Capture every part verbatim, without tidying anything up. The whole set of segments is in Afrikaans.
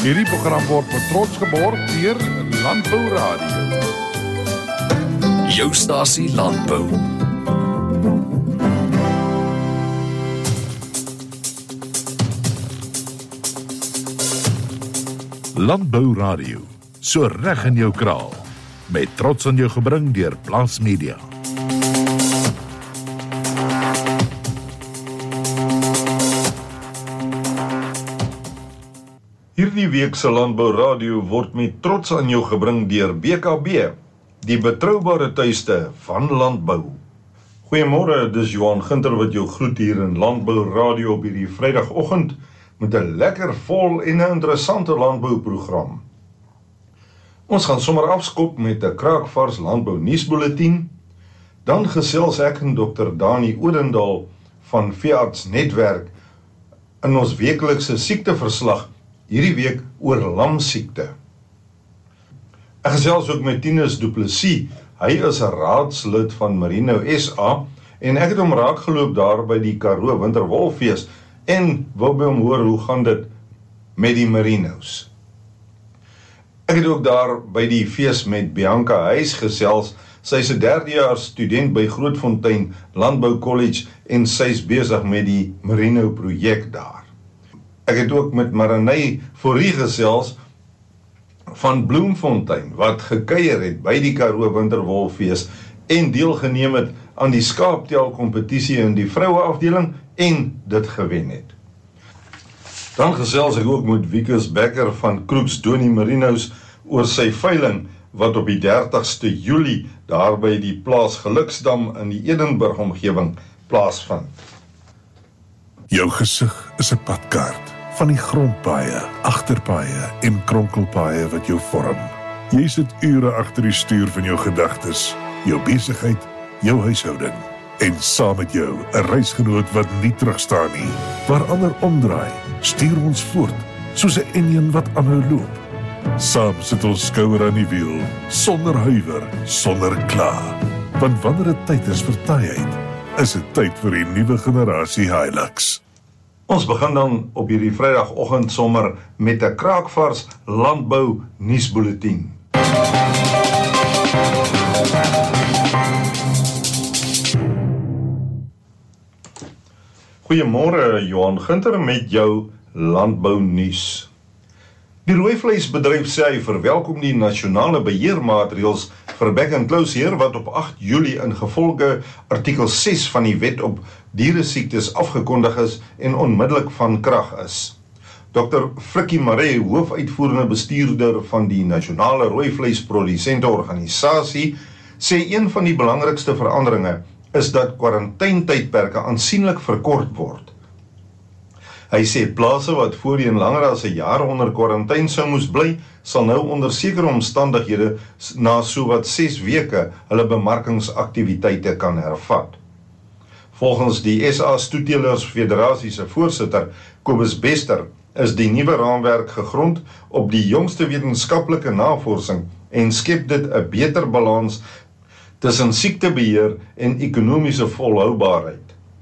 Hierdie program word met trots geborg deur Landbou Radio. Jou stasie Landbou. Landbou Radio, so reg in jou kraal. Met trots aan jou gebring deur Plaas Media. Hierdie week se Landbou Radio word met trots aan jou gebring deur B K B, die betroubare tuiste van landbou. Goeiemôre, dis Johan Ginter wat jou groet hier in Landbou Radio op hierdie Vrydagoggend met 'n lekker vol en 'n interessante landbouprogram. Ons gaan sommer afskop met 'n kraakvars landbou nuusbulletin. Dan gesels ek en dokter Dani Odendaal van Veearts Netwerk in ons weeklikse siekteverslag hierdie week oor lamsiekte. Ek gesels ook met Tinus Du Plessis. Hy is 'n raadslid van Merino S A en ek het hom raakgeloop daar by die Karoo Winterwolfees en wou by hom hoor hoe gaan dit met die Merinos. Ek het ook daar by die fees met Bianca Huys gesels. Sy is 'n derdejaars student by Grootfontein Landbou College en sy is besig met die Merino projek daar. Ek het ook met Marinay Forrie gesels van Bloemfontein wat gekuier het by die Karoo Winterwolfees en deelgeneem het aan die skaaptel kompetisie in die vroueafdeling en dit gewen het. Dan gesels ek ook met Wikus Becker van Kroeks Donie Merinos oor sy veiling wat op die dertigste Julie daar by die plaas Geluksdam in die Edenburg omgewing plaasvind. Jou gesig is 'n padkaart van die grondpaaie, agterpaaie en kronkelpaaie wat jou vorm. Jy sit ure agter die stuur van jou gedagtes, jou besigheid, jou huishouding en saam met jou 'n reisgenoot wat nie terugstaan nie. Waar ander omdraai, stuur ons voort soos 'n enjin wat aanhou loop. Saam sit ons skouer aan die wiel, sonder huiwer, sonder kla. Want wanneer dit tyd is vir taaiheid, is dit tyd vir die nuwe generasie Hilux. Ons begin dan op hierdie Vrydagoggend sommer met 'n kraakvars landbou nuusbulletin. Goeiemôre, Johan Ginter met jou landbou nuus. Die rooivleisbedryf sê hy verwelkom die nasionale beheermaatreëls vir back and close hier wat op agt Julie ingevolge artikel ses van die wet op dieresiektes afgekondig is en onmiddellik van krag is. dokter Frikkie Maree, hoofuitvoerende bestuurder van die Nasionale Rooivleisprodusente Organisasie, sê een van die belangrikste veranderinge is dat kwarantyntydperke aansienlik verkort word. Hy sê plase wat voorheen langer as 'n jaar onder kwarantyne sou moes bly, sal nou onder sekere omstandighede na sowat ses weke hulle bemarkingsaktiwiteite kan hervat. Volgens die S A Stoetelers Federasie se voorsitter, Kobus Bester, is die nuwe raamwerk gegrond op die jongste wetenskaplike navorsing en skep dit 'n beter balans tussen siektebeheer en ekonomiese volhoubaarheid.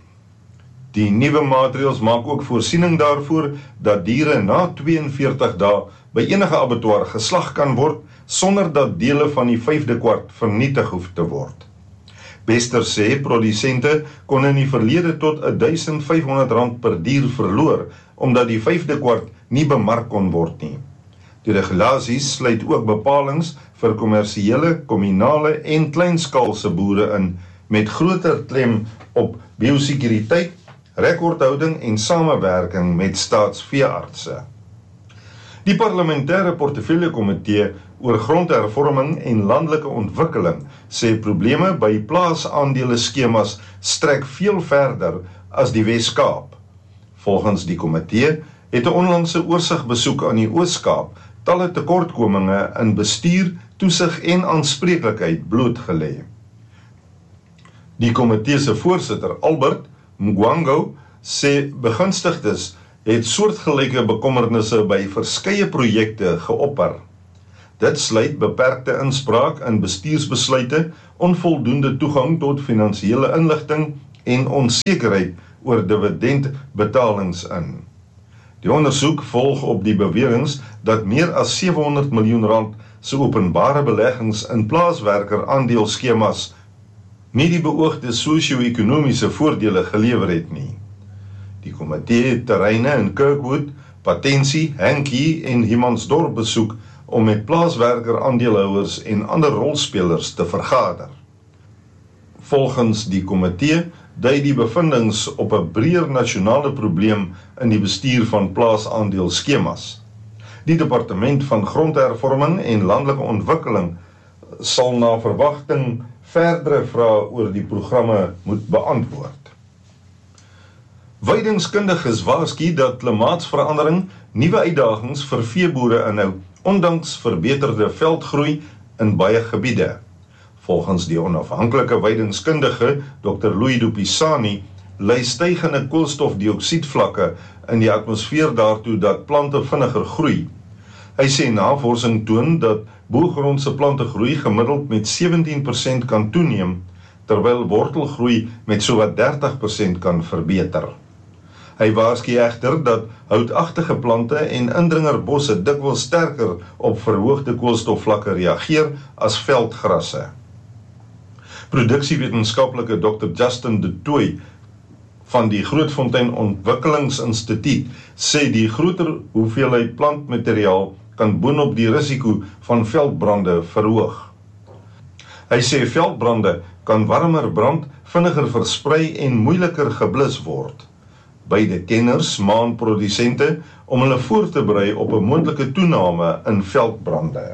Die nuwe maatreëls maak ook voorsiening daarvoor dat diere na twee en veertig dae by enige abattoir geslag kan word sonder dat dele van die vyfde kwart vernietig hoef te word. Bester sê produsente kon in die verlede tot duisend vyfhonderd rand per dier verloor omdat die vyfde kwart nie bemark kon word nie. Die regulasies sluit ook bepalings vir kommersiële, kommunale en kleinskaalse boere in met groter klem op biosekuriteit, rekordhouding en samewerking met staatsveeartse. Die parlementêre portefeuljekomitee oor grondhervorming en landelike ontwikkeling sê probleme by plaasaandele skemas strek veel verder as die Wes-Kaap. Volgens die komitee het 'n onlangse oorsigbesoek aan die Oos-Kaap talle tekortkominge in bestuur, toesig en aanspreeklikheid blootgelê. Die komitee se voorsitter, Albert Mgwango, sê begunstigdes het soortgelyke bekommernisse by verskeie projekte geopper. Dit sluit beperkte inspraak in bestuursbesluite, onvoldoende toegang tot finansiële inligting en onsekerheid oor dividendbetalings in. Die ondersoek volg op die beweringe dat meer as sewehonderd miljoen rand se openbare beleggings in plaaswerker aandeel-skemas nie die beoogde sosio-ekonomiese voordele gelewer het nie. Die komitee het terreine in Kirkwood, Patensie, Hankie en Humansdorp besoek om met plaaswerker aandeelhouers en ander rolspelers te vergader. Volgens die komitee dui die bevindings op 'n breër nasionale probleem in die bestuur van plaasaandeel-skemas. Die Departement van Grondhervorming en Landelike Ontwikkeling sal na verwagting verdere vrae oor die programme moet beantwoord. Weidingskundiges waarsku dat klimaatsverandering nuwe uitdagings vir veeboere inhou, ondanks verbeterde veldgroei in baie gebiede. Volgens die onafhanklike weidingskundige Dokter Louis Dupisani lei stygende koolstofdioksiedvlakke in die atmosfeer daartoe dat plante vinniger groei. Hy sê navorsing toon dat boergrondse plantegroei gemiddeld met sewentien persent kan toeneem, terwyl wortelgroei met sowat dertig persent kan verbeter. Hy waarsku egter dat houtagtige plante en indringerbosse dikwels sterker op verhoogde koolstofvlakke reageer as veldgrasse. Produksiewetenskaplike Dokter Justin de Tooy van die Grootfontein Ontwikkelingsinstituut sê die groter hoeveelheid plantmateriaal kan boonop die risiko van veldbrande verhoog. Hy sê veldbrande kan warmer brand, vinniger versprei en moeiliker geblus word. Beide kenners maan produsente om hulle voor te berei op 'n moontlike toename in veldbrande.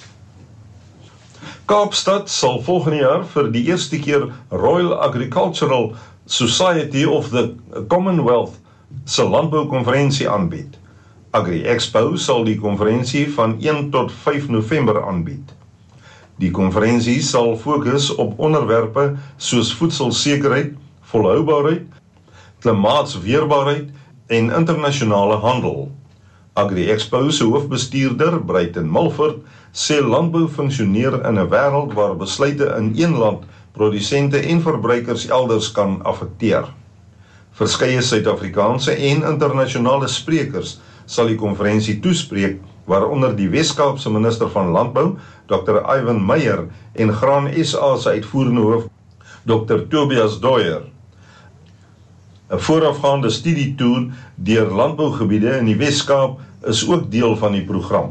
Kaapstad sal volgende jaar vir die eerste keer Royal Agricultural Society of the Commonwealth se landboukonferensie aanbied. Agri-Expo sal die konferensie van een tot vyf November aanbied. Die konferensie sal fokus op onderwerpe soos voedselsekerheid, volhoubaarheid, klimaatsweerbaarheid en internasionale handel. Agri-Expo se hoofbestuurder, Bruiten Mulford, sê landbou funksioneer in 'n wêreld waar besluite in een land produsente en verbruikers elders kan affekteer. Verskeie Suid-Afrikaanse en internasionale sprekers sal die konferensie toespreek, waaronder die Wes-Kaapse minister van Landbou, Dokter Ivan Meyer, en Graan S A se uitvoerende hoof, Dokter Tobias Dooyer. 'n Voorafgaande studietoer deur landbougebiede in die Wes-Kaap is ook deel van die program.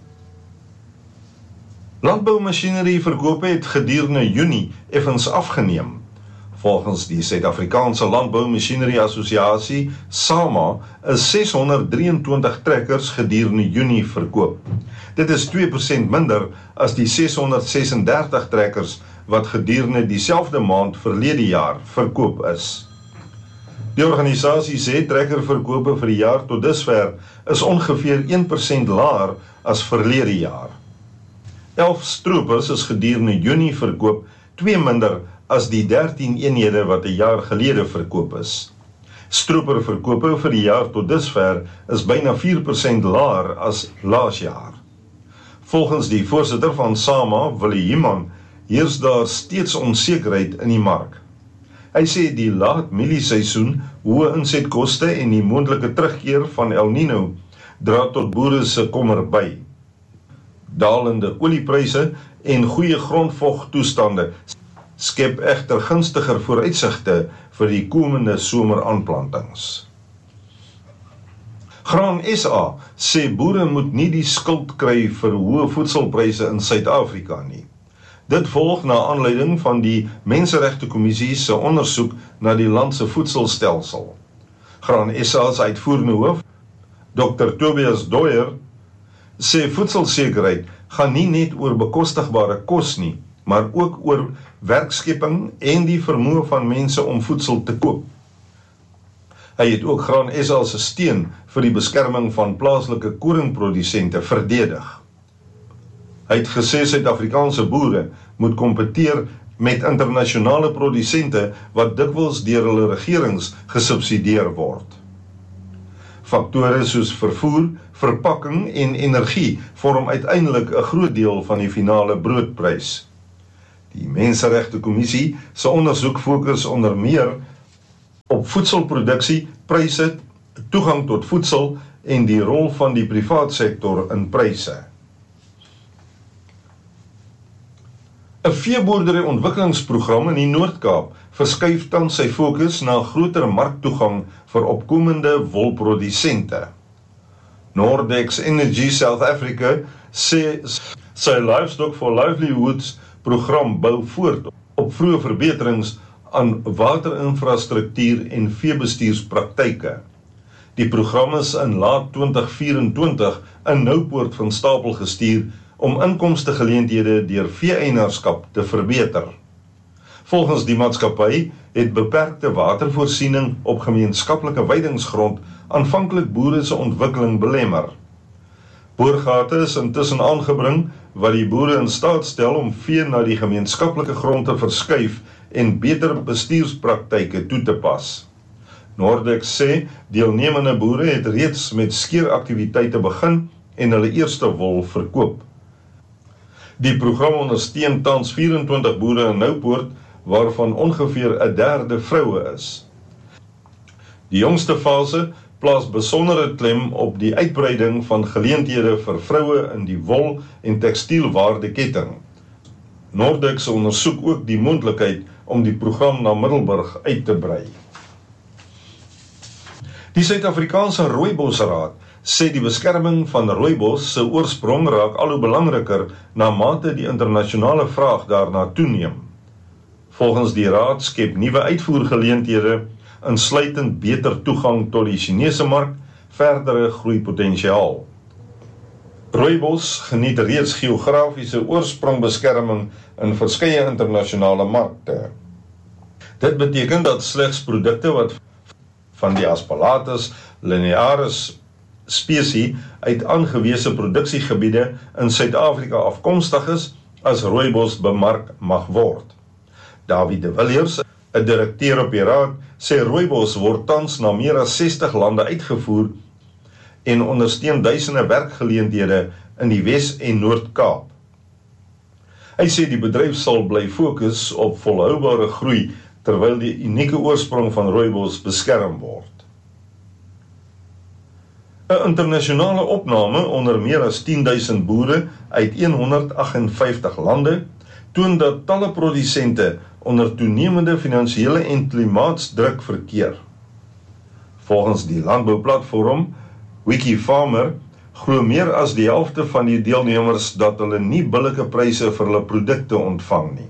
Landboumasjinerie verkope het gedurende Junie effens afgeneem. Volgens die Suid-Afrikaanse Landboumasjinerie Assosiasie, SAMA, is ses honderd drieëntwintig trekkers gedurende Junie verkoop. Dit is twee persent minder as die ses honderd sesendertig trekkers wat gedurende dieselfde maand verlede jaar verkoop is. Die organisasie sê trekkerverkope vir die jaar tot dusver is ongeveer een persent laer as verlede jaar. elf stroopers is gedurende Junie verkoop, twee minder as die dertien eenhede wat 'n jaar gelede verkoop is. Stroperverkope vir die jaar tot dusver is byna vier persent laer as laas jaar. Volgens die voorsitter van SAMA, Willie Human, heers daar steeds onsekerheid in die mark. Hy sê die laat mielieseisoen, hoë insetkoste en die moontlike terugkeer van El Nino dra tot boere se kommer by. Dalende oliepryse en goeie grondvogtoestande skep egter gunstiger vooruitsigte vir die komende someraanplantings. Graan S A sê boere moet nie die skuld kry vir hoë voedselpryse in Suid-Afrika nie. Dit volg na aanleiding van die Menseregtekommissie se ondersoek na die land se voedselstelsel. Graan S A se uitvoerende hoof, Dokter Tobias Dooyer, sê voedselsekerheid gaan nie net oor bekostigbare kos nie, maar ook oor werkskepping en die vermoë van mense om voedsel te koop. Hy het ook Graan S A se steun vir die beskerming van plaaslike koringprodusente verdedig. Hy het gesê Suid-Afrikaanse boere moet kompeteer met internasionale produsente wat dikwels deur hulle regerings gesubsidieer word. Faktore soos vervoer, verpakking en energie vorm uiteindelik 'n groot deel van die finale broodprys. Die Menseregtekommissie se ondersoek fokus onder meer op voedselproduksie, pryse, toegang tot voedsel en die rol van die privaat sektor in pryse. 'n Veeboerdery ontwikkelingsprogram in die Noord-Kaap verskuif tans sy fokus na groter marktoegang vir opkomende wolprodusente. Nordex Energy South Africa sê sy Livestock for Livelihoods program bou voort op vroeë verbeterings aan waterinfrastruktuur en veebestuurspraktyke. Die program is in laat twintig vyf-en-twintig in Noupoort van stapel gestuur om inkomstegeleenthede deur vee-eienaarskap te verbeter. Volgens die maatskappy het beperkte watervoorsiening op gemeenskaplike weidingsgrond aanvanklik boere se ontwikkeling belemmer. Boorgate is intussen aangebring wat die boere in staat stel om vee na die gemeenskaplike grond te verskuif en beter bestuurspraktyke toe te pas. Nordex sê deelnemende boere het reeds met skeeraktiwiteite begin en hulle eerste wol verkoop. Die program ondersteun tans vyf-en-twintig boere in Noupoort, waarvan ongeveer 'n derde vroue is. Die jongste fase plaas besondere klem op die uitbreiding van geleenthede vir vroue in die wol- en tekstielwaardeketting. Nordex ondersoek ook die moontlikheid om die program na Middelburg uit te brei. Die Suid-Afrikaanse Rooibosraad sê die beskerming van rooibos se oorsprong raak al hoe belangriker na mate die internasionale vraag daarna toeneem. Volgens die raad skep nuwe uitvoergeleenthede, insluitend beter toegang tot die Chinese mark, verdere groeipotensiaal. Rooibos geniet reeds geografiese oorsprongbeskerming in verskeie internasionale markte. Dit beteken dat slegs produkte wat van die Aspalathus linearis spesie uit aangewese produksiegebiede in Suid-Afrika afkomstig is, as rooibos bemark mag word. David de Villiers, 'n direkteur op die raad, sê rooibos word tans na meer as sestig lande uitgevoer en ondersteun duisende werkgeleenthede in die Wes- en Noord-Kaap. Hy sê die bedryf sal bly fokus op volhoubare groei terwyl die unieke oorsprong van rooibos beskerm word. 'n Internasionale opname onder meer as tien duisend boere uit honderd agt en vyftig lande toon dat talle produsente onder toenemende finansiële en klimaatsdruk verkeer. Volgens die landbouplatform Wikifarmer glo meer as die helfte van die deelnemers dat hulle nie billike pryse vir hulle produkte ontvang nie.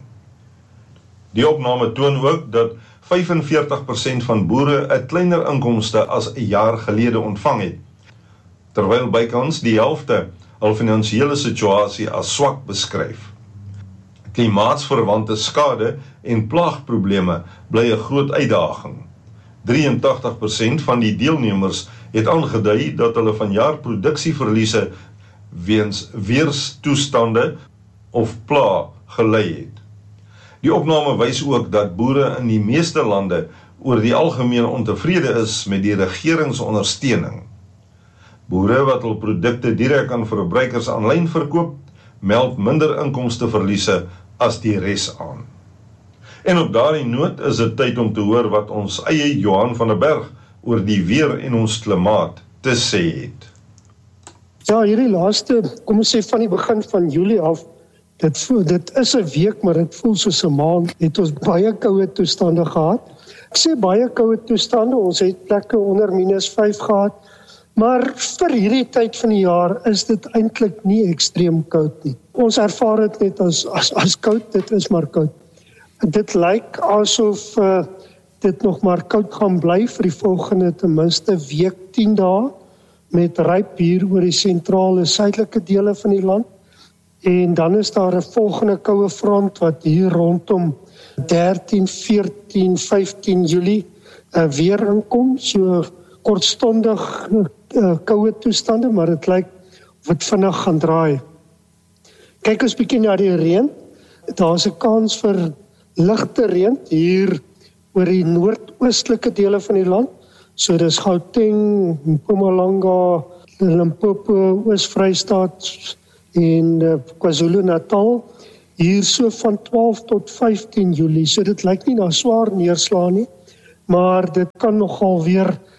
Die opname toon ook dat vyf en veertig persent van boere 'n kleiner inkomste as 'n jaar gelede ontvang het, terwyl bykans die helfte hul finansiële situasie as swak beskryf. Klimaatsverwante skade en plaagprobleme bly 'n groot uitdaging. drie en tagtig persent van die deelnemers het aangedui dat hulle vanjaar produksieverliese weens weerstoestande of pla gelei het. Die opname wys ook dat boere in die meeste lande oor die algemeen ontevrede is met die regeringsondersteuning. Boere wat hul produkte direk aan verbruikers aanlyn verkoop, meld minder inkomsteverliese as die res aan. En op daardie noot is dit tyd om te hoor wat ons eie Johan van der Berg oor die weer en ons klimaat te sê het. Ja, hierdie laaste, kom ons sê van die begin van Julie af, dit, voel, dit is 'n week, maar dit voel soos 'n maand, het ons baie koue toestande gehad. Ek sê baie koue toestande, ons het plekke onder minus vyf gehad, maar vir hierdie tyd van die jaar is dit eintlik nie ekstreem koud nie. Ons ervaar dit net as, as, as koud, dit is maar koud. Dit lyk asof uh, dit nog maar koud gaan bly vir die volgende ten minste week, tien dae, met ryp hier oor die sentrale suidelike dele van die land. En dan is daar 'n volgende koue front wat hier rondom dertien, veertien, vyftien Julie uh, weer inkom, so kortstondig uh, koue toestande, maar dit lyk of dit vinnig gaan draai. Kyk ons bietjie na die reën. Daar's 'n kans vir ligte reën hier oor die noordoostelike dele van die land. So dis Gauteng, Mpumalanga, Limpopo, Oos-Vrystaat en uh, KwaZulu-Natal. Hier so van twaalf tot vyftien Julie. So dit lyk nie na swaar neerslae nie, maar dit kan nogal weer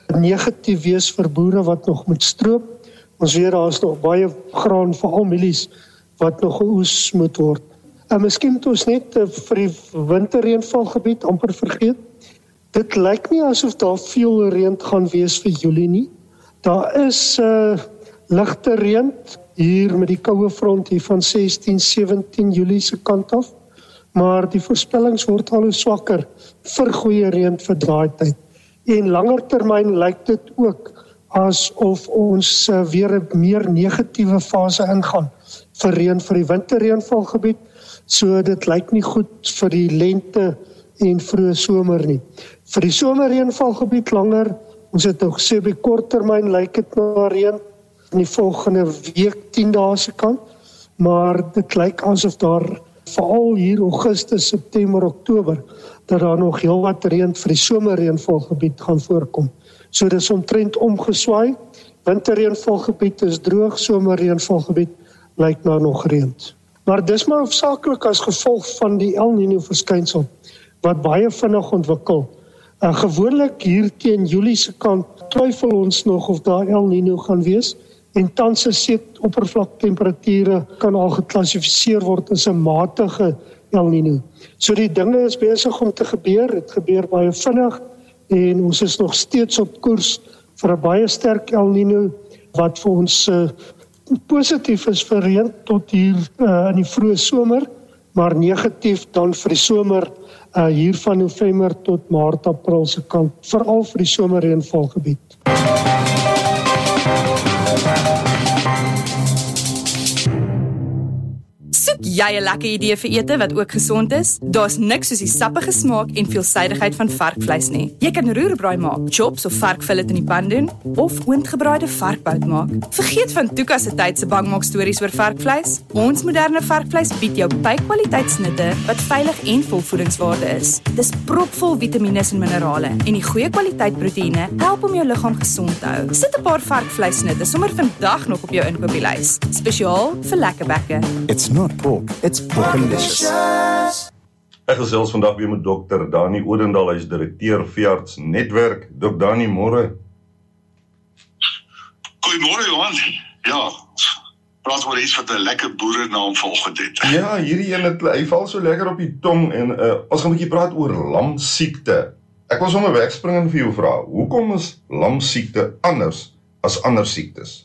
negatief wees vir boere wat nog moet stroop. Ons weet daar is nog baie graan vir al mielies wat nog geoes moet word. En miskien moet ons net uh, vir die winterreënvalgebied amper vergeet. Dit lyk nie asof daar veel reën gaan wees vir Julie nie. Daar is uh, ligte reën hier met die koue front hier van sestien, sewentien Julie se kant af, maar die voorspellings word al hoe swakker vir goeie reën vir daai tyd. En langer termyn lyk dit ook asof ons uh, weer 'n meer negatiewe fase ingaan vir reën vir die winterreënvalgebied. So dit lyk nie goed vir die lente en vroeë somer nie. Vir die somerreënvalgebied langer, ons het nou gesê by kort termyn lyk dit na reën in die volgende week, tien dae se kant, maar dit lyk asof daar veral hier Augustus, September, Oktober, dat daar nog heel wat reën vir die somerreënvalgebied gaan voorkom. So dis omtrent omgeswaai, winterreënvalgebied is droog, somerreënvalgebied lyk na nog reën. Maar dis maar hoofsaaklik as gevolg van die El Niño verskynsel, wat baie vinnig ontwikkel. Uh, gewoonlik hier teen Julie se kant twyfel ons nog of daar El Niño gaan wees, en tans se see oppervlaktemperature kan al geklassifiseer word as 'n matige El Niño. So die dinge is besig om te gebeur, dit gebeur baie vinnig, en ons is nog steeds op koers vir 'n baie sterk El Niño, wat vir ons uh, positief is vir reën tot hier uh, in die vroeë somer, maar negatief dan vir die somer uh, hier van November tot Maart, April se kant, veral vir die somerreënvalgebied. Soek jy 'n lekker idee vir ete wat ook gesond is? Daar's niks soos die sappige smaak en veelsidigheid van varkvleis nie. Jy kan roerbraai maak, chops of varkfillet in die pan doen, of oondgebraaide varkbout maak. Vergeet van Tuka se tyd se bangmaak stories oor varkvleis. Ons moderne varkvleis bied jou by-kwaliteitsnitte wat veilig en vol voedingswaarde is. Dis propvol vitamiene en minerale en die goeie kwaliteit proteïene help om jou liggaam gesond te hou. Sit 'n paar varkvleisnitte sommer vandag nog op jou inkopieslys, spesiaal vir lekker bekke. It's not pork, it's porkalicious. Ek gesels vandag weer met dokter Dani Odendaal, hy is direkteur Veearts Netwerk. Dok Dani, môre. Goeiemôre Johan. Ja, praat oor iets wat 'n lekker boerenaam volgend het. Ja, hierdie een het hy val so lekker op die tong en uh, ons gaan 'n bietjie praat oor lamsiekte. Ek wil sommer wegspring en vir jou vra, hoekom is lamsiekte anders as ander siektes?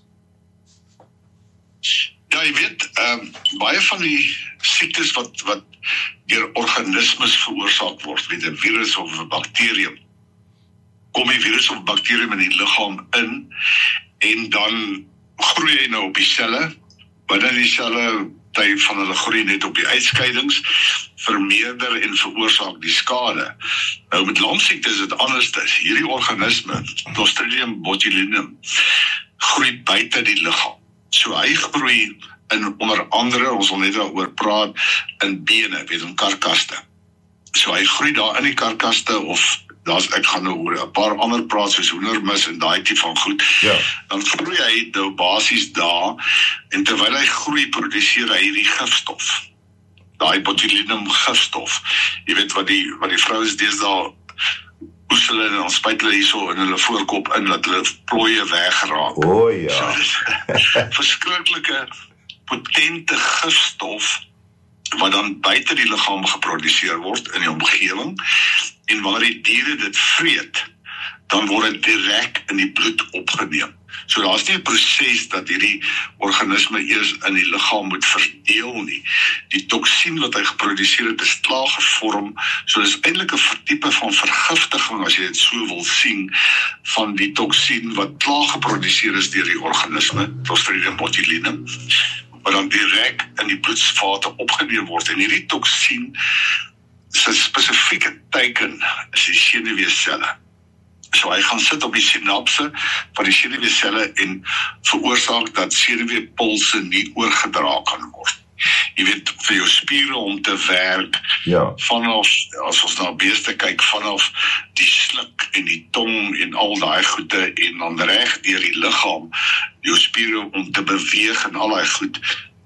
Ja, jy weet, um, baie van die siektes wat, wat deur organismes veroorsaak word, met 'n virus of 'n bakterium, kom die virus of bakterium in die liggaam in, en dan groei hy nou op die selle, binne die selle, tyd van hulle groei net op die uitskeidings, vermeerder en veroorsaak die skade. Nou met lamsiekte is dit anders. Hierdie organisme, Clostridium botulinum, groei buite die liggaam. So hy groei in onder andere, ons wil net daaroor praat, in bene, weet in karkaste. So hy groei daar in die karkaste, of daar's ek gaan nou oor 'n paar ander praat soos hoendermis en daai tipe van goed. Ja. Dan groei hy nou basies daar, en terwyl hy groei, produseer hy hierdie gifstof. Daai botulinum gifstof. Jy weet wat die wat die vroue deesdae oes hulle en dan spuit hulle hierso in hulle voorkop in, dat hulle plooie wegraak. O oh, ja. So dis verskriklike potente gifstof wat dan buite die liggaam geproduseer word in die omgewing, en wanneer die diere dit vreet, dan word dit direk in die bloed opgeneem. So daar's nie 'n proses dat hierdie organisme eers in die liggaam moet verdeel nie. Die toksien wat hy geproduseer het is klaar gevorm, so dis eintlik 'n tipe van vergiftiging, as jy dit so wil sien, van die toksien wat klaar geproduseer is deur die organisme, Clostridium botulinum, wat dan direk in die bloedvate opgeneem word. En hierdie toksien se spesifieke teiken is die senuweeselle. So hy gaan sit op die sinapse van die senuweeselle en veroorsaak dat senuweepulse nie oorgedra kan word. Jy weet, vir jou spiere om te werk, Ja. vanaf, as ons na beeste kyk, vanaf die sluk en die tong en al daai goede, en dan reg deur die liggaam, jou spiere om te beweeg en al daai goed,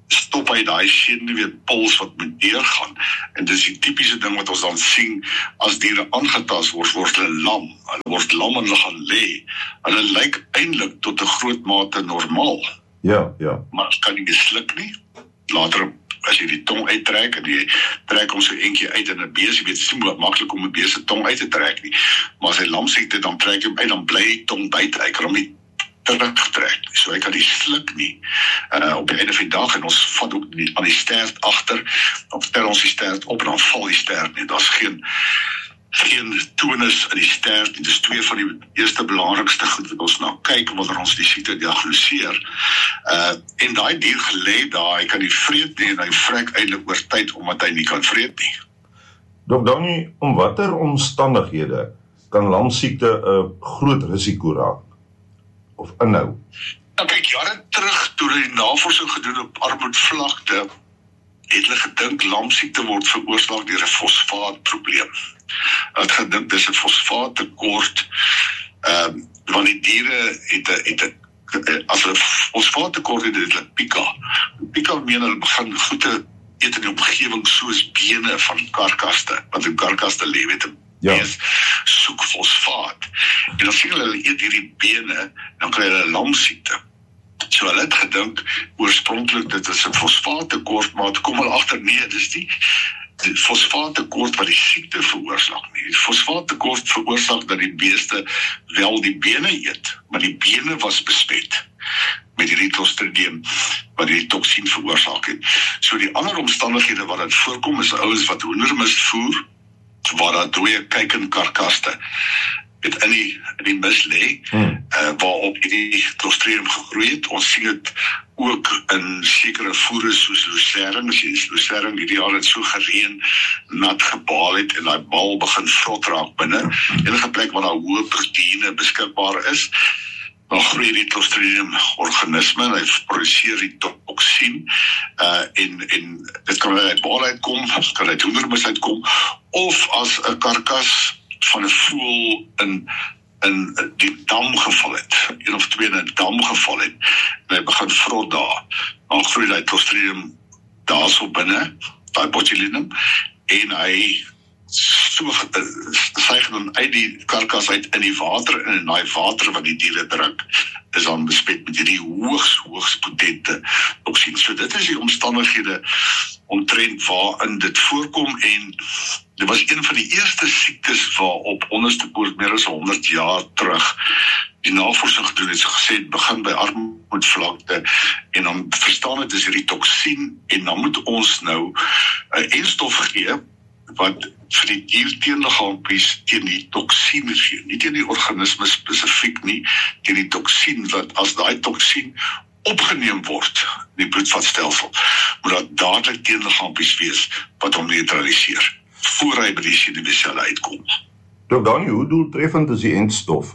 stop hy daai senuweepuls wat moet deurgaan. En dis die tipiese ding wat ons dan sien as diere aangetast word, word hulle lam. Hulle word lam en hulle gaan lê. Hulle lyk eintlik tot 'n groot mate normaal. Ja, ja. Maar kan nie sluk nie. Later as jy die tong uittrek en jy trek hom so eentjie uit in 'n bees, jy weet, dit is nie maklik om 'n bees se tong uit te trek nie. Maar as hy lamsiekte, dan trek hy hom uit, dan bly die tong buite. Hy kan hom nie terugtrek. So hy kan die sluk nie. Uh, op die einde van die dag, en ons vat ook die, aan die stert agter, dan tel ons die stert op en dan val die stert nie. Daar's geen geen tonus in die stert nie. Dis twee van die eerste belangrikste goed wat ons nou kyk wanneer ons die siekte diagnoseer. Uh, en daai dier gelê daar, hy kan nie vreet nie en hy vrek eintlik oor tyd omdat hy nie kan vreet nie. Dok Dani, om watter omstandighede kan lamsiekte 'n groot risiko raak? Of inhou? Nou kyk, jare terug toe hulle die navorsing gedoen op armoedvlakte, het hulle gedink lamsiekte word veroorsaak deur 'n fosfaatprobleem. Hulle het gedink dis 'n fosfaattekort, ehm um, want die diere het 'n het 'n as hulle fosfaattekort het, het hulle pika. Pika meen hulle begin goede eet in die omgewing soos bene van karkaste, want in karkaste lê weet 'n Ja. bees soek fosfaat. En dan sien hulle hulle eet hierdie bene, dan kry hulle lamsiekte. So hulle het gedink oorspronklik dit is 'n fosfaattekort, maar toe kom hulle agter nee, dis die die fosfaattekort wat die siekte veroorsaak nie. Die fosfaattekort veroorsaak dat die beeste wel die bene eet, maar die bene was besmet met hierdie Clostridium wat die toksien veroorsaak het. So die ander omstandighede wat dit voorkom is ouens wat hoendermis voer, waar daar dooie kuikenkarkaste het in die, in die mis lê, hmm. uh, waarop die Clostridium gegroei het. Ons sien dit ook in sekere voere soos lucerne, as jy lucerne hierdie jaar het so gereën, nat gebaal het en daai bal begin vrot raak binne, enige plek waar daar hoë proteïene beskikbaar is, dan groei die Clostridium organisme en hy produseer die toksien uh, en, en dit kan uit bal uitkom, dit kan uit hoendermis uitkom, of as 'n karkas van 'n voël in in die dam geval het, een of twee in 'n dam geval het, en hy begin vrot daar, dan groei die Clostridium daar so binne, daai botulinum, en hy so syg dan uit die karkas uit in die water, en in daai water wat die diere drink, is dan besmet met hierdie hoogs, hoogs potente toksien. So dit is die omstandighede omtrent waarin dit voorkom, en dit was een van die eerste siektes waarop onderste poort meer as honderd jaar terug die navorsing gedoen het, gesê begin by armoedvlakte, en dan verstaan het is hierdie toksien, en dan moet ons nou 'n enstof gee wat vir die dier teenliggaampies teen die toksien gee, nie teen die organisme spesifiek nie, teen die toksien, wat as daai toksien opgeneem word in die bloedvatstelsel, moet dat dadelik teenliggaampies wees wat hom neutraliseer, voor hy by die senuweeselle uitkom. Dok Dani, hoe doeltreffend is die entstof?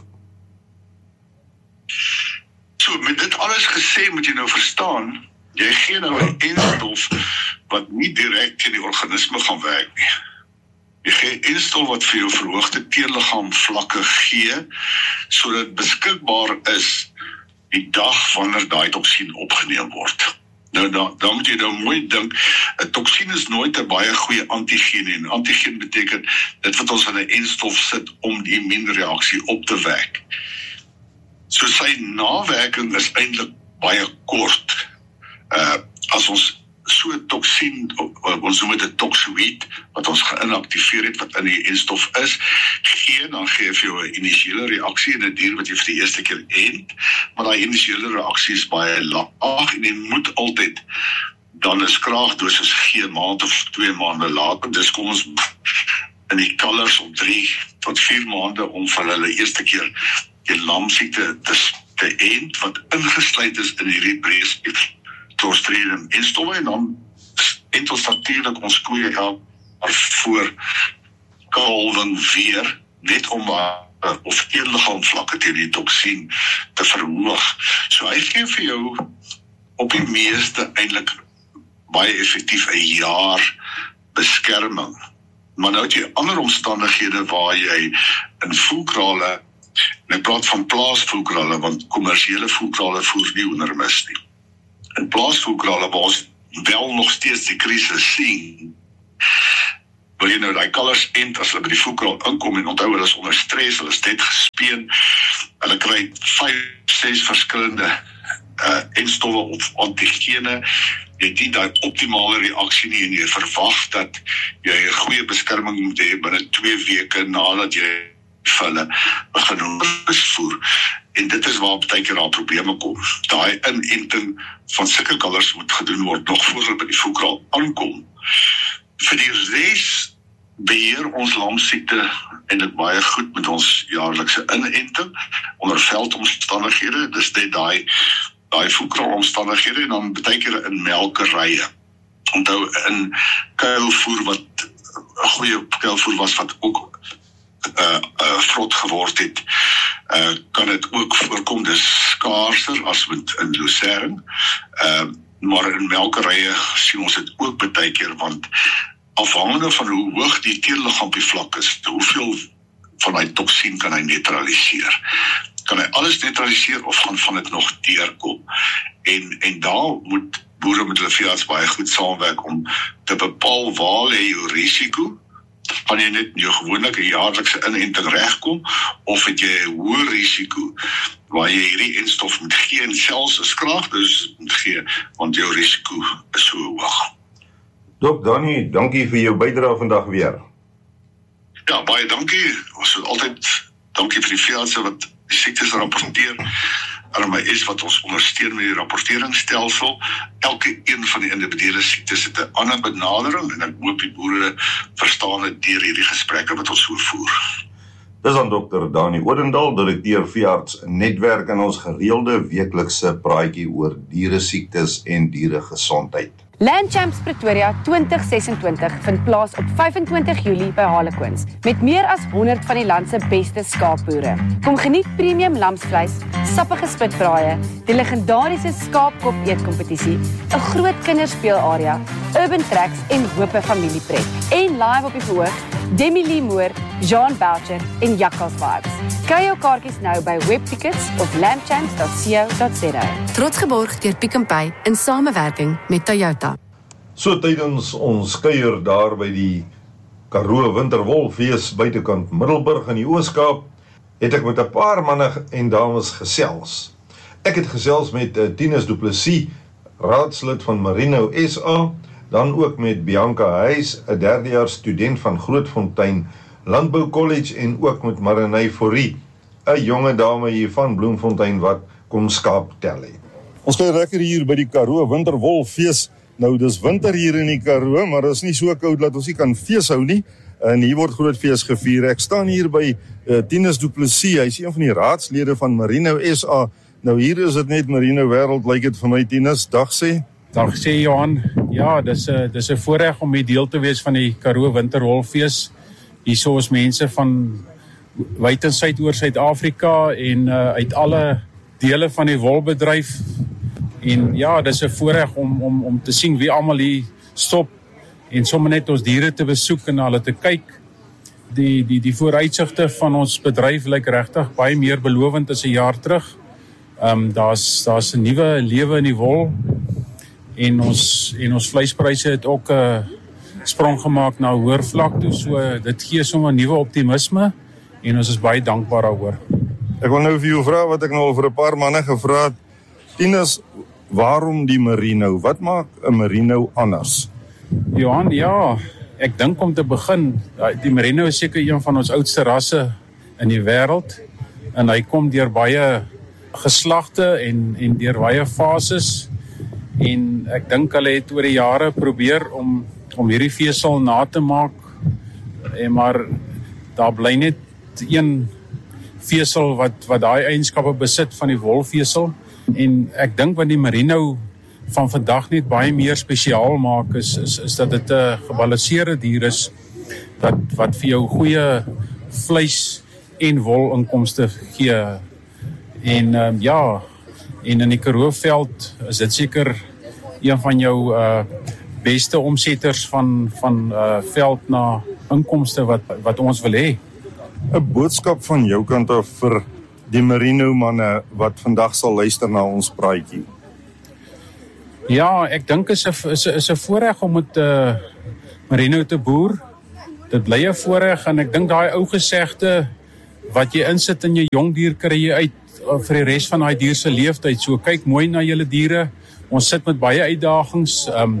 So, met dit alles gesê, moet jy nou verstaan, jy gee nou 'n enstof wat nie direk teen die organisme gaan werk nie. Jy gee enstof wat vir jou verhoogde teenliggaamvlakke gee, sodat beskikbaar is die dag wanneer daai toksien opgeneem word. Nou, dan, dan moet jy nou mooi dink, 'n toksien is nooit 'n baie goeie antigeen, en antigeen beteken dit wat ons in 'n enstof sit om die immuunreaksie op te wek. So sy nawerking is eintlik baie kort. Uh, as ons so 'n toksien, ons noem dit 'n toksoïd, wat ons geïnaktiveer het, wat in die enstof is, gee, dan gee vir jou 'n initiële reaksie in 'n dier wat jy vir die eerste keer ent, maar daai initiële reaksie is baie laag, en jy moet altyd dan 'n skraagdosis gee, maand of twee maande later, dis kom ons in die kalvers op drie tot vier maande, om vir hulle eerste keer die lamsiekte te, te ent, wat ingesluit is in hierdie brees Clostridium enstowwe, en dan ent ons natuurlik ons koeie elk voor kalwing weer, net om uh, of teenliggaamvlakke teen die toksien te verhoog. So hy gee vir jou op die meeste eintlik baie effektief 'n jaar beskerming. Maar nou het jy ander omstandighede waar jy in voelkrale, en ek praat van plaasvoelkrale, want kommersiële voelkrale voer nie hoendermis nie. In plaasvoelkrale waar ons wel nog steeds die krisis sien, wil jy nou die kalvers ent as hulle by die voerkraal inkom en onthou hulle is onder stres, hulle is net gespeen, hulle kry vyf, ses verskillende uh, entstowwe of antigene, jy het nie die optimale reaksie nie en jy verwag dat jy 'n goeie beskerming moet hê binne twee weke nadat jy vir hulle begin voer. En dit is waar baie keer daar probleme kom. Daai inenting van sulke kalvers moet gedoen word nog voor hulle by die voerkraal aankom. Vir die res beheer ons lamsiekte en dit baie goed met ons jaarlikse inenting onder veldomstandighede. Dis net daai daai voerkraalomstandighede en dan baie keer in melkerye. Onthou in kuilvoer wat 'n goeie kuilvoer was wat ook Uh, uh, vrot geword het, uh, kan dit ook voorkom, dis skaarser as met in lucerne, uh, maar in melkerye sien ons dit ook baie keer, want afhangende van hoe hoog die teenliggaampie vlak is, hoeveel van die toksien kan hy neutraliseer. Kan hy alles neutraliseer of gaan van dit nog deurkom? En, en daar moet boere met hulle veearts baie goed saamwerk om te bepaal waar lê jou risiko. Kan jy net jou gewoonlik 'n jaarlikse inenting regkom, of het jy 'n hoë risiko waar jy hierdie enstof moet gee en selfs 'n skraagdosis moet gee, want jou risiko is so hoog. Dok Danny, dankie vir jou bydrae vandag weer. Ja, baie dankie. Ons is altyd dankie vir die veeartse wat die siektes rapporteer. R M S wat ons ondersteun met die rapporteringsstelsel. Elke een van die individuele siektes het 'n ander benadering en ek hoop die boere verstaan dit deur hierdie gesprekke wat ons voer. Dis dan dokter Dani Odendaal, direkteur veearts netwerk in ons gereelde weeklikse praatjie oor diere siektes en diere gesondheid. Land Champs Pretoria twintig sesentwintig vind plaas op vyf en twintig Julie by Harlequins met meer as honderd van die land se beste skaapboere. Kom geniet premium lamsvleis, sappige spitbraaie, die legendariese skaapkop eetkompetisie, 'n groot kinderspeelarea, urban tracks en hoope familiepret. En live op die verhoog, Demi Lee Moore, Jean Boucher en Jakkals Vibes. Kry jou kaartjies nou by webtickets of landchamps dot co dot za. Trots geborg deur Pick n Pay in samewerking met Toyota. So tydens ons kuier daar by die Karoo Winterwolfees buitekant Middelburg in die Oos-Kaap, het ek met 'n paar manne en dames gesels. Ek het gesels met uh, Tinus Du Plessis, raadslid van Merino S A, dan ook met Bianca Huys, 'n derdejaars student van Grootfontein Landbou College, en ook met Marinay Forrie, 'n jonge dame hier van Bloemfontein wat kom skaap tel het. Ons kuier lekker hier by die Karoo Winterwolfees. Nou, dis winter hier in die Karoo, maar dit is nie so koud dat ons nie kan fees hou nie. En hier word groot fees gevier. Ek staan hier by uh, Tinus Du Plessis. Hy is een van die raadslede van Merino S A. Nou, hier is dit net Merino wêreld, lyk dit vir my. Tinus, dag sê. Dag sê Johan. Ja, dis 'n dis 'n voorreg om hier deel te wees van die Karoo Winterwolfees. Hier is mense van wyd en suid oor Suid-Afrika en uh, uit alle dele van die wolbedryf. En ja, dis 'n voorreg om om om te sien wie almal hier stop en sommer net ons diere te besoek en na hulle te kyk. Die die die vooruitsigte van ons bedryf lyk regtig baie meer belovend as 'n jaar terug. Ehm um, daar's daar's 'n nuwe lewe in die wol en ons en ons vleispryse het ook 'n uh, sprong gemaak na 'n hoër vlak toe. So dit gee sommer nuwe optimisme en ons is baie dankbaar daaroor. Ek wil nou vir jou vra wat ek nou al vir 'n paar manne gevra het. Tinus, waarom die Merino? Wat maak 'n Merino anders? Johan, ja, ek dink om te begin, die Merino is seker een van ons oudste rasse in die wêreld en hy kom deur baie geslagte en en deur baie fases en ek dink hulle het oor die jare probeer om om hierdie vesel na te maak, en maar daar bly net een vesel wat wat daai eienskappe besit van die wolvesel. En ek dink wat die Merino van vandag net baie meer spesiaal maak is is, is dat dit 'n gebalanseerde dier is wat wat vir jou goeie vleis en wolinkomste gee. En um, ja, en in die Karooveld is dit seker een van jou uh, beste omsetters van van uh, veld na inkomste wat wat ons wil hê. 'n Boodskap van jou kant af vir die Merino manne wat vandag sal luister na ons praatjie. Ja, ek dink is 'n is 'n is 'n voorreg om met uh, merino te boer. Dit bly 'n voorreg en ek dink daai ou gesegde wat jy insit in jou jong dier kry jy uit uh, vir die res van daai dier se leeftyd. So kyk mooi na julle diere. Ons sit met baie uitdagings um,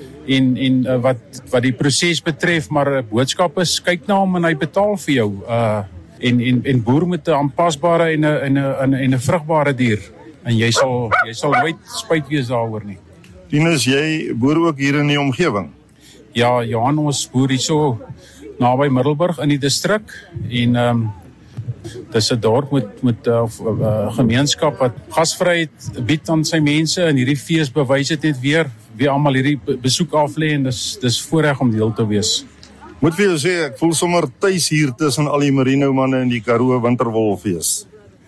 en en uh, wat wat die proses betref, maar 'n uh, boodskap is kyk na hom en hy betaal vir jou. Uh, en en en boer met 'n aanpasbare en 'n en 'n en 'n vrugbare dier en jy sal jy sal nooit spyt wees daaroor nie. Tinus, jy boer ook hier in die omgewing? Ja, Johan, ons boer hier so naby Middelburg in die distrik en ehm um, dis 'n dorp met met 'n uh, uh, gemeenskap wat gasvryheid bied aan sy mense en hierdie fees bewys dit net weer wie almal hierdie besoek aflê en dis dis voorreg om deel te wees. Moet vir jou sê, ek voel sommer tuis hier tussen al die merino manne in die Karoo Winterwolfees.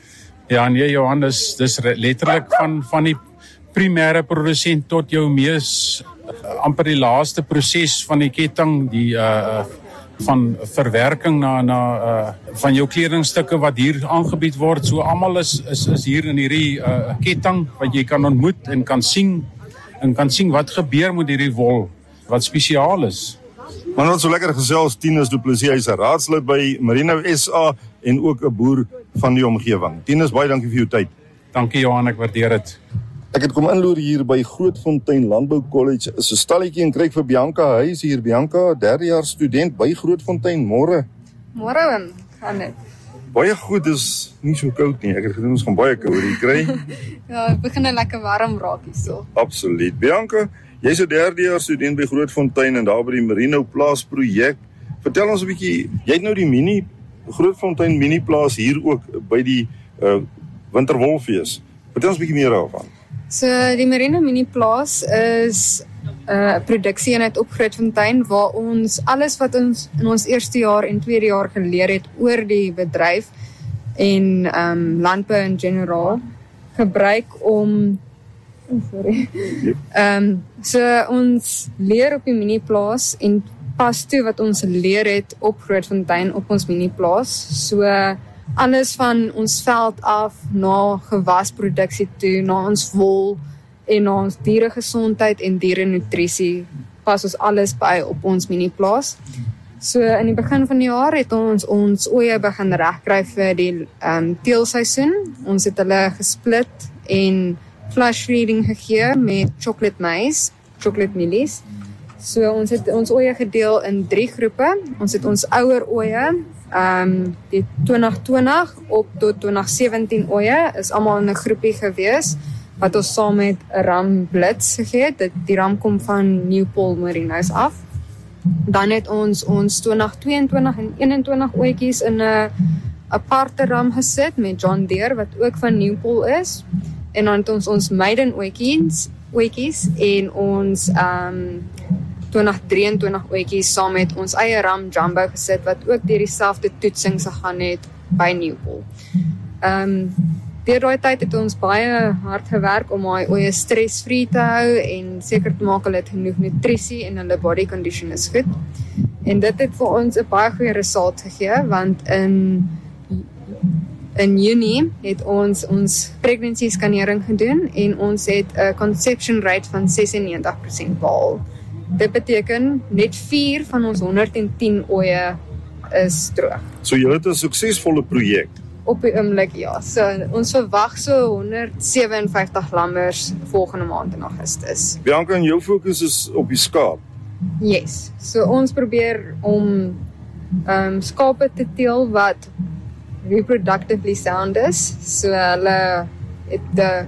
Ja, nee Johan, dis dis letterlik van van die primêre produsent tot jou mees uh, amper die laaste proses van die ketting, die uh van verwerking na na uh van jou kledingstukke wat hier aangebied word. So almal is is is hier in hierdie uh ketting wat jy kan ontmoet en kan sien en kan sien wat gebeur met hierdie wol wat spesiaal is. Maar wat so lekker gesels, Tinus Du Plessis, hy's 'n raadslid by Merino S A en ook 'n boer van die omgewing. Tinus, baie dankie vir jou tyd. Dankie Johan, ek waardeer dit. Ek het kom inloer hier by Grootfontein Landbou College. Is 'n stalletjie en kry vir Bianca. Hy is hier, Bianca, derde jaar student by Grootfontein. Môre. Môre oom, gaan dit? Baie goed, is nie so koud nie. Ek het gedoen ons gaan baie koud hier kry. Ja, het begin lekker warm raak hierso. Absoluut. Bianca, jy's 'n derde jaar student by Grootfontein en daar by die Merino Plaas projek. Vertel ons 'n bietjie, jy het nou die mini Grootfontein mini plaas hier ook by die uh, Winterwolfees. Vertel ons 'n bietjie meer daarvan. So die Merino Mini Plaas is 'n uh, produksieeenheid op Grootfontein waar ons alles wat ons in ons eerste jaar en tweede jaar geleer het oor die bedryf en um, landbou in generaal gebruik om oh, sorry. Yep. Um, so ons leer op die mini plaas en pas toe wat ons leer het op Grootfontein op ons mini plaas. So alles van ons veld af na gewasproduksie toe, na ons wol en na ons dieregesondheid en dierenutrisie pas ons alles by op ons mini plaas. So in die begin van die jaar het ons ons oeye begin regkry vir die um, teelseisoen. Ons het hulle gesplit en flash feeding gegee met chocolate maize, chocolate mielies. So ons het ons oeye gedeel in drie groepe. Ons het ons ouer oeye, um, die twintig twintig op tot twintig sewentien oeye, is almal in 'n groepie gewees, wat ons saam met 'n ram Blitz gegee het. Die ram kom van Newpol Merinos af. Dan het ons ons twintig tweeëntwintig en eenentwintig ooitjies in 'n aparte ram gesit met John Deere wat ook van Newpol is. En dan het ons ons maiden ooitjies, ooitjies en ons um twintig drieëntwintig ooitjies saam met ons eie ram Jumbo gesit wat ook deur dieselfde toetsing gegaan het by Newpol. Um Deur daai tyd het ons baie hard gewerk om daai oeye stresvry te hou en seker te maak hulle het genoeg nutrisie en hulle body condition is goed. En dit het vir ons 'n baie goeie resultaat gegee want in in Junie het ons ons pregnancy skannering gedoen en ons het 'n conception rate van sesennegentig persent behaal. Dit beteken net vier van ons honderd en tien oeye is droog. So julle het 'n suksesvolle projek. Op die oomblik ja. So ons verwag so honderd sewe en vyftig lammers volgende maand in Augustus. Bianca, en jou fokus is op die skaap. Yes. So ons probeer om um, skape te teel wat reproductively sound is. So hulle het die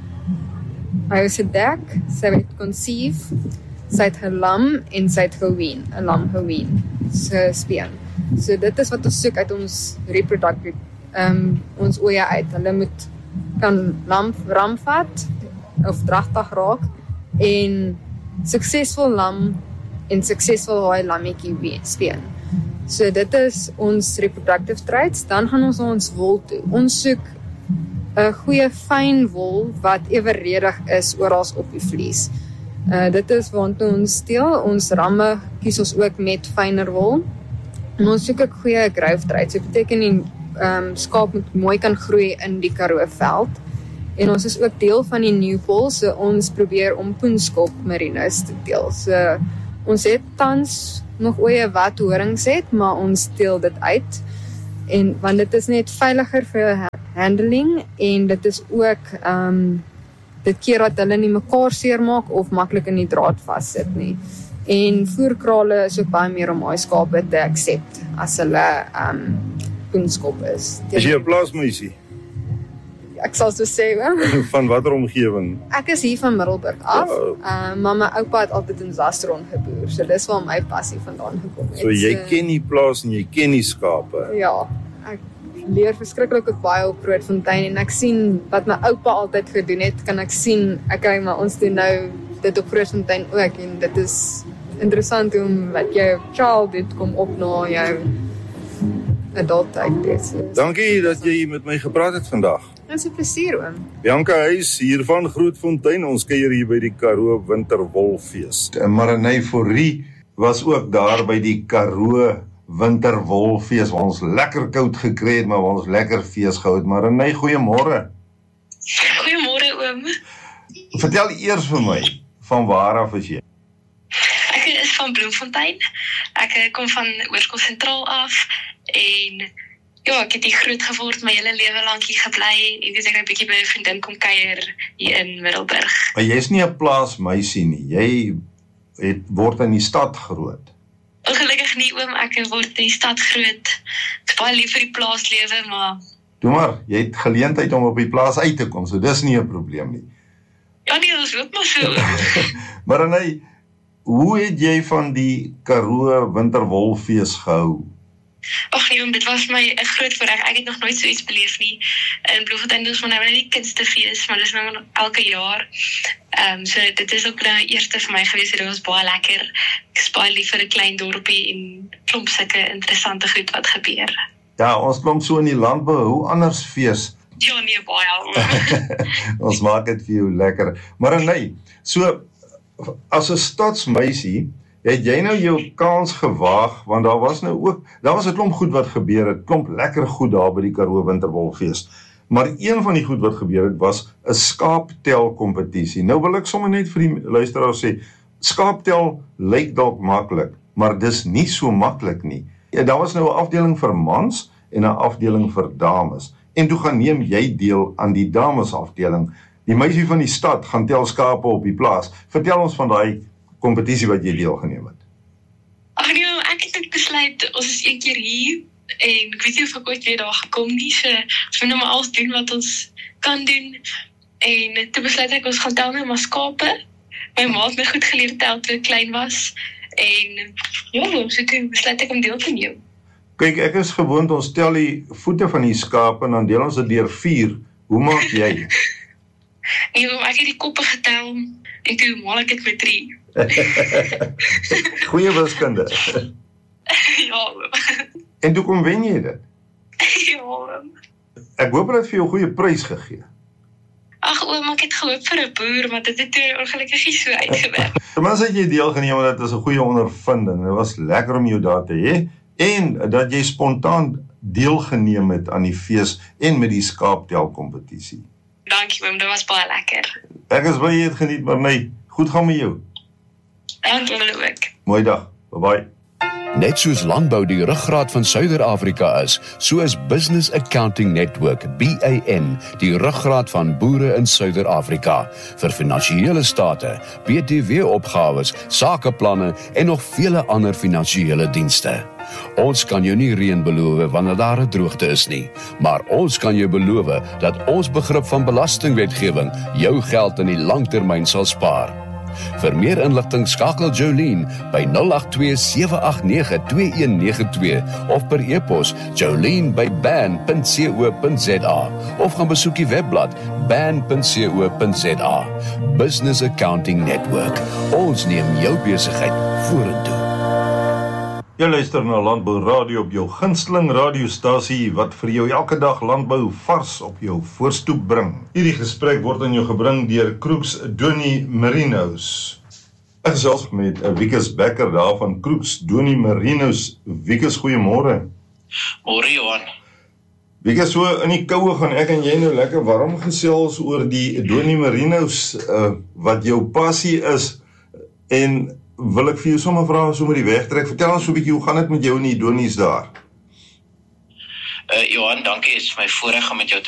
hy is 'n dek, sy het conceive, sy het gelam en sy het geween, 'n lam geween. So speen. So dit is wat ons soek uit ons reproductive Um, ons oeye uit. Hulle moet kan lam ram vat of dragtig raak en suksesvol lam en suksesvol daai lammetjie speen. So dit is ons reproductive traits. Dan gaan ons ons wol toe. Ons soek 'n goeie fyn wol wat eweredig is oral op die vlees. Uh, dit is waantoe ons steel. Ons ramme kies ons ook met fyner wol. En ons soek 'n goeie growth traits. Dit beteken nie Um, skaap moet mooi kan groei in die Karoo veld En ons is ook deel van die Newpol, so ons probeer om poenskop marinas te deel. So ons het tans nog ooie wat horings het, maar ons deel dit uit. En want dit is net veiliger vir handling en dit is ook um, dit keer dat hulle nie mekaar seermaak of maklik in die draad vassit nie. En voerkrale is ook baie meer om daai skape te accept as hulle um, poenskop is. Is jy 'n plaasmeisie? Ek sal so sê, hè? Van watter omgewing? Ek is hier van Middelburg af, Ja. uh, maar my oupa het altyd in Zastron geboer, so dis waar my passie vandaan gekom het. So jy So, ken die plaas en jy ken die skape. Ja, ek leer verskriklik ook baie op Grootfontein en ek sien wat my oupa altyd gedoen het, kan ek sien, okay, maar ons doen nou dit op Grootfontein ook en dit is interessant om wat jou child dit kom op na jou adult tyd. Dankie dat jy met my gepraat het vandag. Dit is 'n plesier, oom. Bianca Huys hier van Grootfontein, ons kuier hier by die Karoo Winterwolfees. Marinee Forrie was ook daar by die Karoo Winterwolfees, waar ons lekker koud gekry het, maar waar ons lekker fees gehou het. Marinee, goeiemôre. Goeiemôre, oom. Vertel eers vir my, van waar af is jy? Ek is van Bloemfontein. Ek kom van Oorskol Sentraal af en ja, ek het hier groot geword, my hele lewe lank hier gebly en dis ek 'n bietjie by 'n vriendin kom kuier hier in Middelburg. Maar jy is nie 'n plaasmeisie nie. Jy het word in die stad groot. Ongelukkig nie, oom, ek word in die stad groot. Ek is baie lief vir die plaaslewe, maar Doe maar, jy het geleentheid om op die plaas uit te kom, so dis nie 'n probleem nie. ja nee, ons loop maar so. Maar nee, hoe het jy van die Karoo Winterwolfees gehou? Ag nee, oom, dit was my 'n groot voorreg. Ek het nog nooit so iets beleef nie. In Bloemfontein is maar nou nie kunstefees, maar dis nou maar elke jaar. Ehm um, so dit is ook nou die eerste vir my gewees, dit was baie lekker. Ek is baie lief vir 'n klein dorpie en klomp sulke interessante goed wat gebeur. Ja, ons klomp so in die landbou, hoe anders fees? Ja nee, baie. Ons maak dit vir jou lekker. Maar nee, so as 'n stadsmeisie, het jy nou jou kans gewaag, want daar was nou ook, daar was 'n klomp goed wat gebeur het, klomp lekker goed daar by die Karoo Winterwolfees. Maar een van die goed wat gebeur het, was 'n skaaptel kompetisie. Nou wil ek sommer net vir die luisteraars sê, skaaptel lyk dalk maklik, maar dis nie so maklik nie. Ja, daar was nou 'n afdeling vir mans en 'n afdeling vir dames. En toe gaan neem jy deel aan die damesafdeling. Die meisie van die stad gaan tel skape op die plaas. Vertel ons van daai kompetisie wat jy deelgeneem het. Ag nee, ek het net besluit, ons is een keer hier, en ek weet nie of ek ooit weer daar gekom nie, so ons moet nou maar alles doen wat ons kan doen, en toe besluit ek, ons gaan tel nou maar skape. My ma het my goed geleer tel toe ek klein was, en ja, so toe besluit ek om deel te neem. Kyk, ek is gewoond, ons tel die voete van die skape, en dan deel ons dit deur vier. Hoe maak jy? Nee, ek het die koppe getel, en toe maal ek dit met drie. Goeie wiskunde. Ja, En toe kom wen jy dit? ja. Ek hoop dat vir jou 'n goeie prys gegee. Ag oom, ek het gehoop vir 'n boer, maar dit het toe ongelukkig nie so uitgewerk. Ten minste het jy deelgeneem, en dit is 'n goeie ondervinding. Dit was lekker om jou daar te hê, en dat jy spontaan deelgeneem het aan die fees en met die skaaptel kompetisie. Dankie oom, dit was baie lekker. Ek is baie het geniet, maar nee, goed gaan met jou. Dankie julle ook. Mooi dag. Bye bye. Net soos landbou die ruggraat van Suider-Afrika is, so is Business Accounting Network, B A N, die ruggraat van boere in Suider-Afrika, vir finansiële state, B T W-opgawes, sakeplanne en nog vele ander finansiële dienste. Ons kan jou nie reën beloof wanneer daar 'n droogte is nie, maar ons kan jou beloof dat ons begrip van belastingwetgewing jou geld in die langtermyn sal spaar. Vir meer inligting skakel Jolene by nul agt twee sewe agt nege twee een nege twee of per e-pos jolene by ban punt co punt za of gaan besoek die webblad ban punt co punt za. Business Accounting Network. Ons neem jou besigheid vorentoe. Jy luister na Landbou Radio op jou gunsteling radiostasie wat vir jou elke dag landbou vars op jou voorstoep bring. Hierdie gesprek word aan jou gebring deur Kroeks Donnie Merinos. Ek gesels met Wikus Becker daar van Kroeks Donnie Merinos. Wikus, goeiemôre. Môre Johan. Weet jy, so in die koue gaan ek en jy nou lekker warm gesels oor die Donie Merinos, uh, wat jou passie is, en wil ek vir jou sommer vra, sommer die wegtrek, vertel ons so 'n bietjie, hoe gaan dit met jou en die Donies daar? Uh, Johan, dankie, is my voorreg om met jou